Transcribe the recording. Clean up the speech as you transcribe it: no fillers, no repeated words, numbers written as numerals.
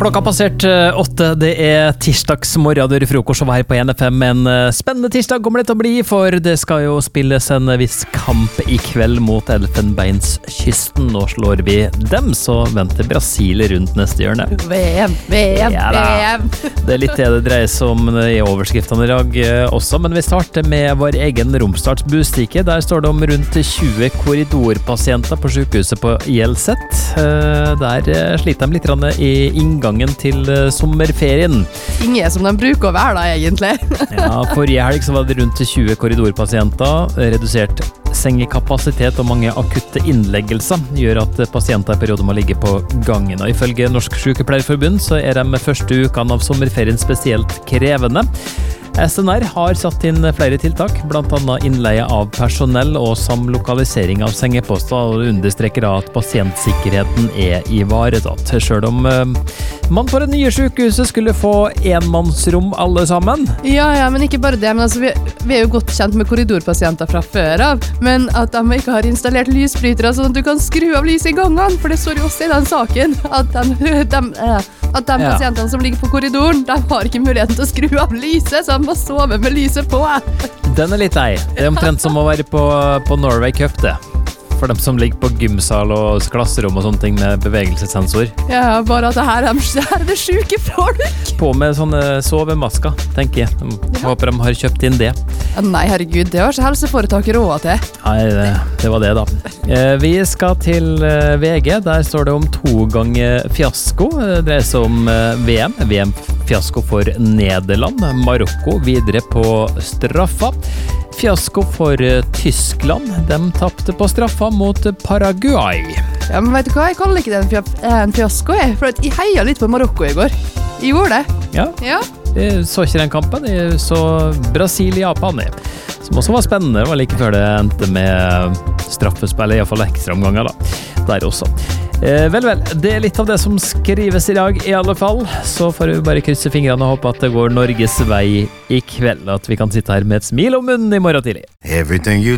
Klokka passert 8, det tirsdagsmorgen, dør i frokost og her på NFM. En spennende tirsdag kommer det til å bli, for det skal jo spilles en viss kamp i kveld mot Elfenbenskysten. Nå slår vi dem, så venter Brasil rundt neste hjørne. VM. Det litt det dreier seg om i overskriftene i dag også, men vi starter med vår egen Romsdals Bustikke. Der står det om rundt 20 korridorpasienter på sykehuset på Hjelset. Der sliter de litt i inngangen til sommerferien. Ingen som de bruker å være da, egentlig. Ja, forrige helg så var det rundt 20 korridorpasienter. Redusert sengekapasitet og mange akutte innleggelser gjør at pasienter i perioder må ligge på gangen. Og ifølge Norsk Sykepleierforbund så de første ukene av sommerferien spesielt krevende. SNR har satt inn flere tiltak, blant annet innleie av personell og samlokalisering av sengeposter, og understreker at pasientsikkerheten ivaretatt. Selv om man på det nye sykehuset skulle få enmannsrom alle sammen. Ja, men ikke bare det, men altså, vi jo godt kjent med korridorpasienter fra før av, men at de ikke har installert lysbrytere sånn at du kan skru av lys i gangene, for det står jo også i den saken at de pasientene som ligger på korridoren, de har ikke muligheten til å skru av lyset, så de må sove med lyset på. Den litt lei. Det omtrent som å være på Norway Cup, det. For dem som ligger på gymsal og klasserom og sånne ting med bevegelsessensor. Ja, bare at her det syke folk. På med sånne sovemasker, tenker jeg. Håper de har kjøpt inn det. Nei, herregud, det har ikke helseforetaket råd til. Nei, det var det da. Vi skal til VG. Der står det om 2 ganger fiasko. Det dreier seg om VM. VM-fiasko for Nederland. Marokko videre på straffa. Fiasko for Tyskland. De tappte på straffa mot Paraguay. Ja, men vet du hva? Jeg kaller ikke det en fiasko, for jeg heiet litt på Marokko i går. Jeg gjorde det. Ja. Jeg så ikke den kampen. Jeg så Brasil-Japan, som også var spennende. Det var like før det endte med straffespill, i hvert fall ekstraomganger da. Der også. Vel, det litt av det som skrives i dag i alle fall. Så får vi bare krysse fingrene og håpe at det går Norges vei i kveld, at vi kan sitte her med et smil om munnen i morgen tidlig.